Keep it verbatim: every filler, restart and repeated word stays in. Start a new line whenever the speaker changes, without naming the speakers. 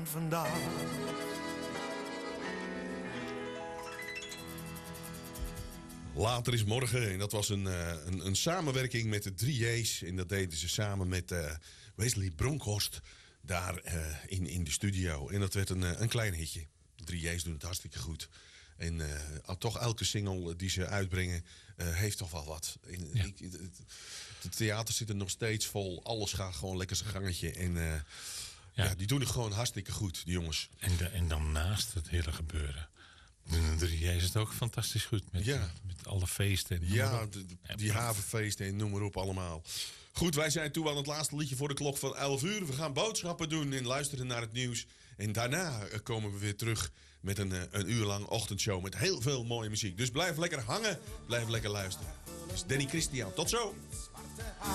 vandaag.
Later is morgen. En dat was een, uh, een, een samenwerking met de drie J's. En dat deden ze samen met uh, Wesley Bronkhorst daar uh, in, in de studio. En dat werd een, uh, een klein hitje. De drie J's doen het hartstikke goed. En uh, toch elke single die ze uitbrengen uh, heeft toch wel wat. In,
Ja.
ik, het, het theater zit er nog steeds vol. Alles gaat gewoon lekker zijn gangetje. En uh, ja. Ja, die doen het gewoon hartstikke goed, die jongens.
En, de, en dan naast het hele gebeuren doen de drie J's het ook fantastisch goed. Met,
Ja.
met alle feesten. En noem maar
Ja,
op.
de- de-
Ja,
die havenfeesten en noem maar op allemaal. Goed, wij zijn toe aan het laatste liedje voor de klok van elf uur. We gaan boodschappen doen en luisteren naar het nieuws. En daarna eh, komen we weer terug met een, eh, een uur lang ochtendshow met heel veel mooie muziek. Dus blijf lekker hangen, blijf lekker luisteren. Dus Danny Christian, tot zo!